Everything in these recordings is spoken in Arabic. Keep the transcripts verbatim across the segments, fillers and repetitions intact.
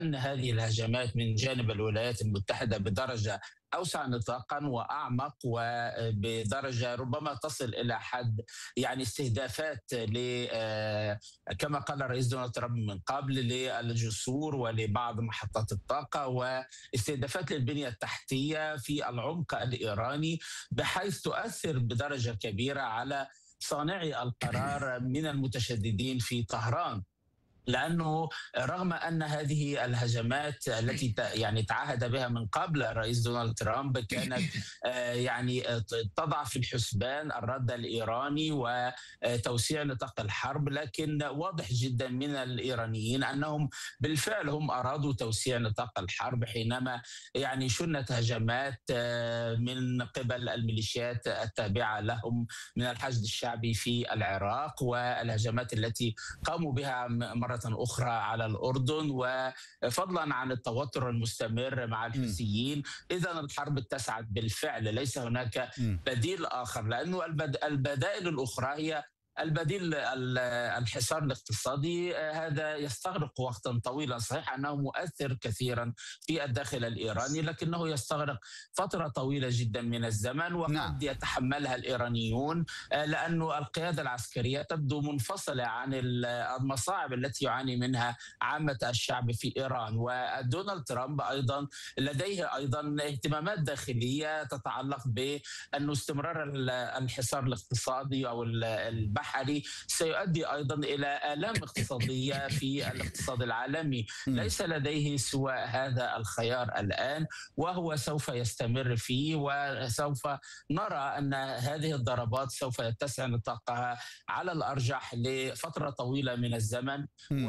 أن هذه الهجمات من جانب الولايات المتحدة بدرجة أوسع نطاقا وأعمق وبدرجة ربما تصل إلى حد يعني استهدافات ل آه، كما قال الرئيس دونالد ترامب من قبل للجسور ولبعض محطات الطاقة، واستهدافات للبنية التحتية في العمق الإيراني، بحيث تؤثر بدرجة كبيرة على صانعي القرار من المتشددين في طهران. لانه رغم ان هذه الهجمات التي يعني تعهد بها من قبل الرئيس دونالد ترامب كانت يعني تضع في الحسبان الرد الايراني وتوسيع نطاق الحرب، لكن واضح جدا من الايرانيين انهم بالفعل هم ارادوا توسيع نطاق الحرب حينما يعني شنت هجمات من قبل الميليشيات التابعه لهم من الحشد الشعبي في العراق، والهجمات التي قاموا بها مرة أخرى على الأردن، وفضلا عن التوتر المستمر مع الحوثيين. إذن الحرب اتسعت بالفعل، ليس هناك بديل آخر، لأنه البدائل الأخرى هي البديل الحصار الاقتصادي. هذا يستغرق وقتا طويلا، صحيح أنه مؤثر كثيرا في الداخل الإيراني، لكنه يستغرق فترة طويلة جدا من الزمن وقد نعم. يتحملها الإيرانيون، لأن القيادة العسكرية تبدو منفصلة عن المصاعب التي يعاني منها عامة الشعب في إيران. ودونالد ترامب أيضا لديه أيضا اهتمامات داخلية تتعلق بأن استمرار الحصار الاقتصادي أو البحث البحري سيؤدي أيضا إلى آلام اقتصادية في الاقتصاد العالمي. ليس لديه سوى هذا الخيار الآن، وهو سوف يستمر فيه، وسوف نرى أن هذه الضربات سوف يتسع نطاقها على الأرجح لفترة طويلة من الزمن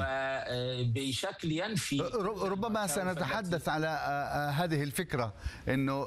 وبشكل ينفي. ربما سنتحدث على هذه الفكرة، أنه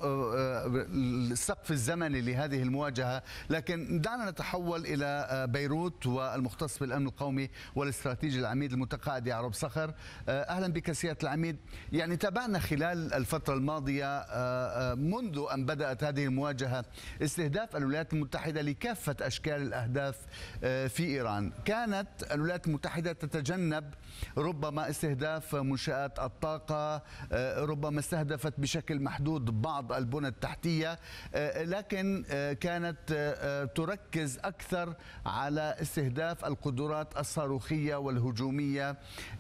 السقف الزمني لهذه المواجهة، لكن دعنا نتحول إلى بيروت والمختص بالأمن القومي والاستراتيجي العميد المتقاعد يعرب صخر. أهلا بك سيادة العميد. يعني تابعنا خلال الفترة الماضية منذ أن بدأت هذه المواجهة استهداف الولايات المتحدة لكافة أشكال الأهداف في إيران. كانت الولايات المتحدة تتجنب ربما استهداف منشآت الطاقة، ربما استهدفت بشكل محدود بعض البنى التحتية، لكن كانت تركز أكثر على استهداف القدرات الصاروخية والهجومية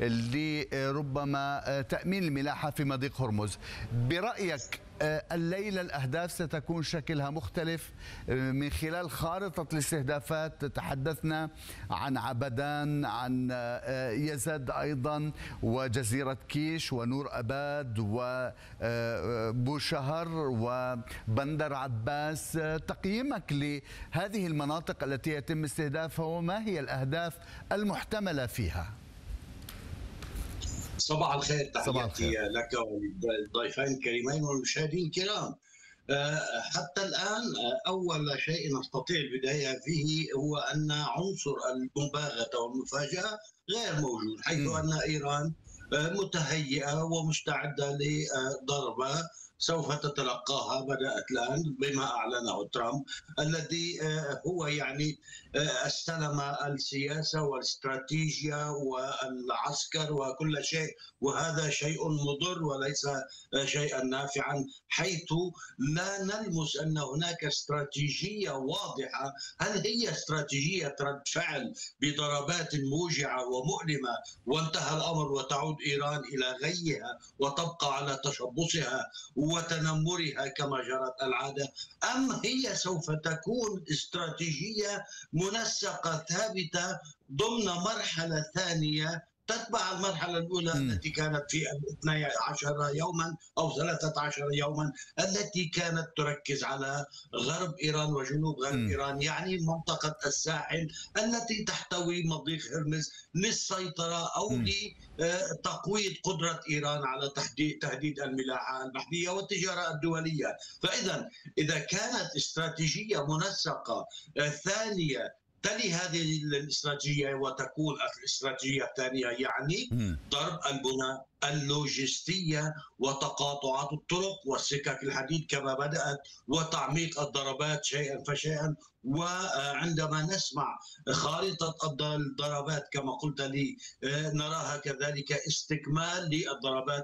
لربما تأمين الملاحة في مضيق هرمز. برأيك الليلة الأهداف ستكون شكلها مختلف من خلال خارطة الاستهدافات؟ تحدثنا عن عبدان، عن يزد أيضا، وجزيرة كيش، ونور أباد، وبوشهر، وبندر عباس. تقييمك لهذه المناطق التي يتم استهدافها، وما هي الأهداف المحتملة فيها؟ صباح الخير، تحياتي لك والضيفين الكريمين والمشاهدين الكرام. حتى الآن أول شيء نستطيع البداية فيه هو أن عنصر المباغتة والمفاجأة غير موجود، حيث أن إيران متهيئة ومستعدة لضربة سوف تتلقاها، بدأت الآن بما أعلنه ترامب، الذي هو يعني استلم السياسة والاستراتيجية والعسكر وكل شيء، وهذا شيء مضر وليس شيئا نافعا، حيث لا نلمس أن هناك استراتيجية واضحة. هل هي استراتيجية رد فعل بضربات موجعة ومؤلمة وانتهى الأمر وتعود إيران إلى غيها وتبقى على تشبصها وتنمرها كما جرت العادة، أم هي سوف تكون استراتيجية منسقة ثابتة ضمن مرحلة ثانية تتبع المرحلة الأولى التي كانت في اثني عشر يوما أو ثلاثة عشر يوما، التي كانت تركز على غرب إيران وجنوب غرب م. إيران، يعني منطقة الساحل التي تحتوي مضيق هرمز، للسيطرة أو م. لتقويض قدرة إيران على تهديد الملاحة البحرية والتجارة الدولية. فإذا إذا كانت استراتيجية منسقة ثانية تلي هذه الاستراتيجية وتكون الاستراتيجية الثانية يعني ضرب البنى اللوجستية وتقاطعات الطرق والسكك الحديد كما بدأت، وتعميق الضربات شيئا فشيئا. وعندما نسمع خارطة الضربات كما قلت لي نراها كذلك استكمال للضربات